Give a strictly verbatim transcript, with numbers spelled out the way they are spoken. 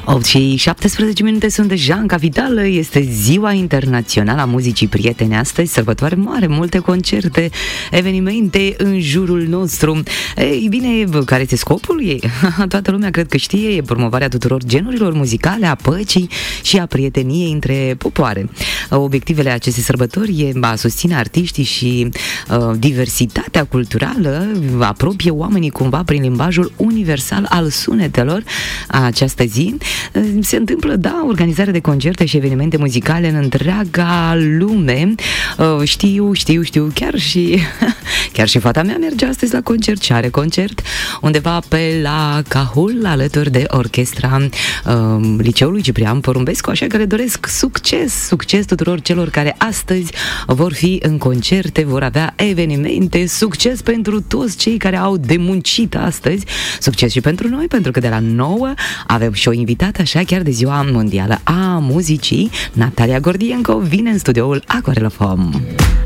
opt și șaptesprezece minute sunt deja în capitală. Este ziua internațională a muzicii prietene astăzi, sărbătoare mare, multe concerte, evenimente în jurul nostru. Ei bine, care este scopul ei? Toată lumea cred că știe, e promovarea tuturor genurilor muzicale, a păcii și a prieteniei între popoare. Obiectivele acestei sărbători e a susține artiștii și uh, diversitatea culturală, apropie oamenii cumva prin limbajul universal al sunetelor. Această zi se întâmplă, da, organizarea de concerte și evenimente muzicale în întreaga lume. Știu, știu, știu, chiar și chiar și fata mea merge astăzi la concert și are concert undeva pe la Cahul, alături de orchestra uh, Liceului Ciprian Porumbescu, așa că le doresc succes, succes tuturor celor care astăzi vor fi în concerte, vor avea evenimente, succes pentru toți cei care au de muncit astăzi, succes și pentru noi, pentru că de la nouă avem și o invitată, așa, chiar de ziua mondială a muzicii. Natalia Gordienko vine în studioul Aquarela F O M.